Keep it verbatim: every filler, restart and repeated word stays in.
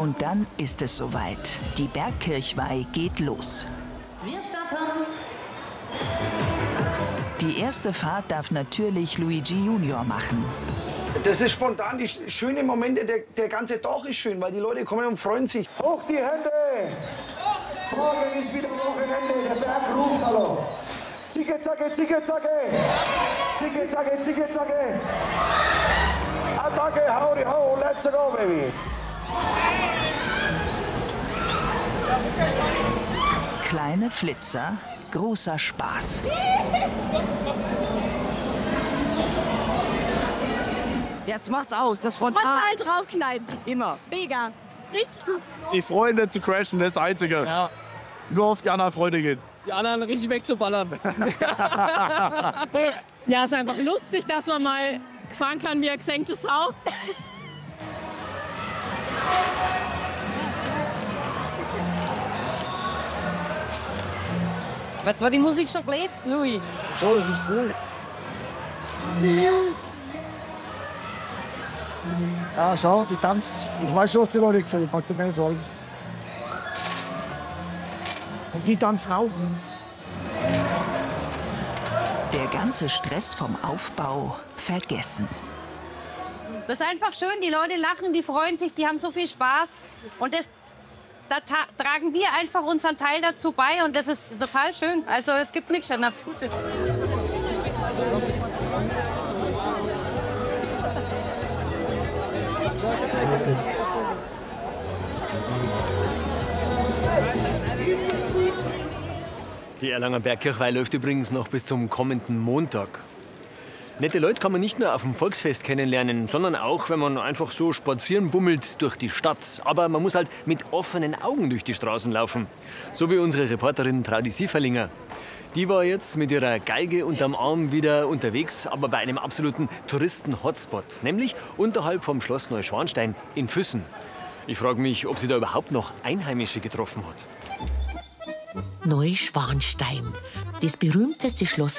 Und dann ist es soweit. Die Bergkirchweih geht los. Wir starten. Die erste Fahrt darf natürlich Luigi Junior machen. Das ist spontan, die schönen Momente, der, der ganze Tag ist schön, weil die Leute kommen und freuen sich. Hoch die Hände! Morgen ist wieder Wochenende, der Berg ruft, hallo! Zicke, zacke, zicke, zacke! Zicke, zacke, zicke, zacke! Attacke, howdy ho, let's go, baby! Kleine Flitzer, großer Spaß. Jetzt macht's aus, das Frontal. Frontal draufknallen. Immer. Mega. Richtig gut. Die Freunde zu crashen, das Einzige. Ja. Nur auf die anderen Freunde gehen. Die anderen richtig wegzuballern. Ja, es ist einfach lustig, dass man mal fahren kann wie eine gesenkte Sau. Jetzt war die Musik schon blöd, Louis. So, das ist cool. Ja, schau, die tanzt. Ich weiß schon, was die Leute gefällt. Mach dir keine Sorgen. Und die tanzen auch. Der ganze Stress vom Aufbau vergessen. Das ist einfach schön, die Leute lachen, die freuen sich, die haben so viel Spaß. Und das, da tragen wir einfach unseren Teil dazu bei und das ist total schön. Also es gibt nichts anderes Gutes. Die Erlanger Bergkirchweih läuft übrigens noch bis zum kommenden Montag. Nette Leute kann man nicht nur auf dem Volksfest kennenlernen, sondern auch, wenn man einfach so spazieren bummelt durch die Stadt. Aber man muss halt mit offenen Augen durch die Straßen laufen. So wie unsere Reporterin Traudi Sieferlinger. Die war jetzt mit ihrer Geige unterm Arm wieder unterwegs, aber bei einem absoluten Touristen-Hotspot. Nämlich unterhalb vom Schloss Neuschwanstein in Füssen. Ich frage mich, ob sie da überhaupt noch Einheimische getroffen hat. Neuschwanstein, das berühmteste Schloss